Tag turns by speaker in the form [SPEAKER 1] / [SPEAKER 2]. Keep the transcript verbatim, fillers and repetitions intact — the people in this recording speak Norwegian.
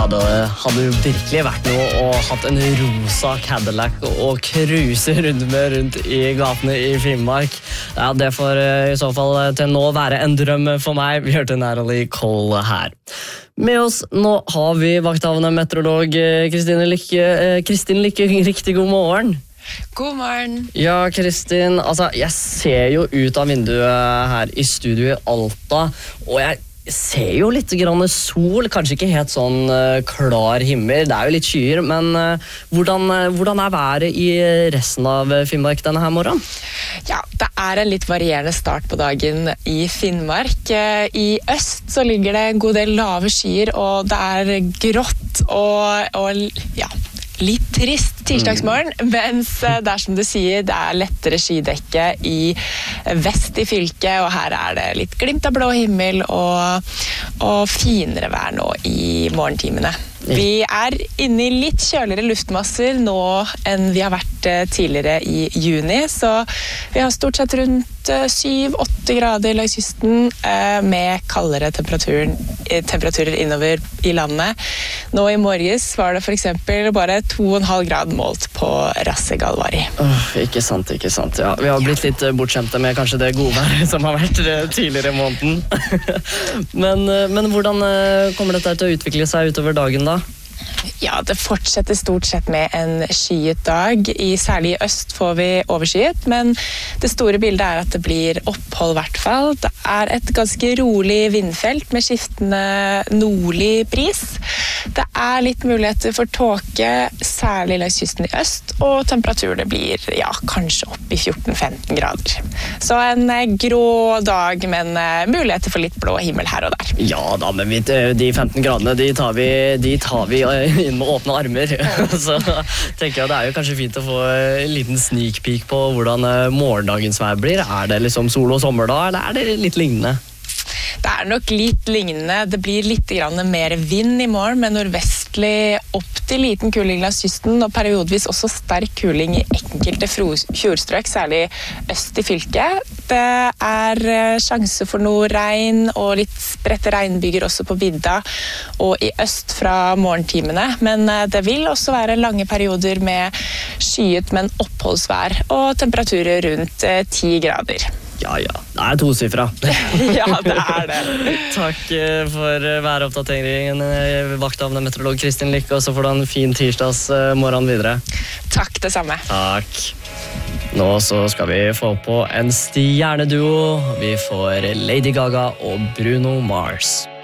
[SPEAKER 1] det hadde jo virkelig vært noe å hatt en rosa Cadillac og kruse rundt med rundt i gatene i Finnmark. Ja, det får i så fall til nå være en drøm for meg. Vi hørte Natalie Cole her. Med oss nå har vi vakthavende meteorolog Kristine Lykke. Kristin Lykke, riktig god morgen.
[SPEAKER 2] God morgen.
[SPEAKER 1] Ja, Kristin, altså, jeg ser jo ut av vinduet her i studio i Alta, og jeg ser jo litt grann sol, kanskje ikke helt sånn uh, klar himmel, det er jo litt skyer, men uh, hvordan, uh, hvordan er været i resten av Finnmark denne her morgenen?
[SPEAKER 2] Ja, det er en litt varierende start på dagen i Finnmark. I øst så ligger det en god del lave skyer, og det er grått og, og ja, litt trist tirsdagsmorgen, mm. mens det er som du sier, det er lettere skydekke i vest i fylket, og her er det litt glimt av blå himmel og, og finere vær nå i morgentimene. Vi er inne i litt kjøligere luftmasser nå enn vi har vært tidligere i juni, så vi har stort sett rundt syv åtte grader langs kysten med kaldere temperaturer innover i landet. Nå i morges var det for eksempel bare to og en halv grad målt på Rassegalvari.
[SPEAKER 1] Oh, ikke sant, ikke sant. Ja, vi har blitt litt bortskjemte med kanskje det gode været som har vært tidligere i måneden. men, men hvordan kommer dette til å utvikle seg utover dagen da?
[SPEAKER 2] Ja, det fortsetter stort sett med en skyet dag. I, særlig i øst får vi overskyet, men det store bildet er at det blir opphold i hvert fall. Det er et ganske rolig vindfelt med skiftende nordlig bris. Det er litt muligheter for tåke, særlig langs kysten i øst, og temperaturen blir ja, kanskje opp i fjorten femten grader. Så en grå dag, men muligheter for litt blå himmel her og der.
[SPEAKER 1] Ja da, men vi, de femten gradene, de tar vi, de tar vi inn med åpne armer. Så tenker jeg det er jo kanskje fint å få en liten sneak peek på hvordan morgendagens vær blir. Er det liksom sol og sommer da, eller er det litt lignende?
[SPEAKER 2] Det er nok litt lignende. Det blir litt grann mer vind i morgen, med nordvestlig opp til liten kuling langs kysten, og periodvis også sterk kuling i enkelte fjordstrøk, særlig øst i fylket. Det er sjanse for noe regn og litt spredte regnbyger også på vidda og i øst fra morgentimene, men det vil også være lange perioder med skyet, men oppholdsvær og temperaturer rundt ti grader.
[SPEAKER 1] Ja, ja. Det er tosifra.
[SPEAKER 2] Ja, det er det.
[SPEAKER 1] Takk for væroppdateringen, vakthavende meteorolog Kristin Lykke, og så får du en fin tirsdags morgen videre.
[SPEAKER 2] Takk, det samme.
[SPEAKER 1] Takk. Nå så skal vi få på en stjerneduo. Vi får Lady Gaga og Bruno Mars.